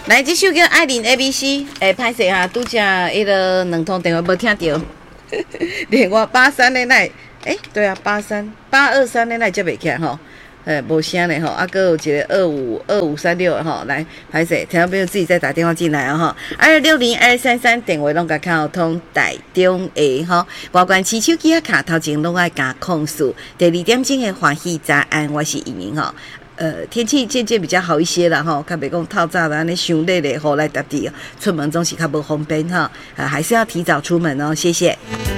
来，这首叫《爱玲 ABC》，歹势哈，拄则迄个两通电话无听到，连我83的那，对啊，823的那接袂起来吼，无声的吼，啊，搁有一个2536的吼，来，歹势，听众朋友自己再打电话进来啊吼，260-233电话拢甲靠通台中的吼，外观市手机啊卡头前拢爱加控诉，第2点钟的欢喜早安，我是莹莹吼。天气渐渐比较好一些了哈，较袂讲透早的安尼伤热的雨来搭地，出门总是较无方便哈，还是要提早出门哦，谢谢。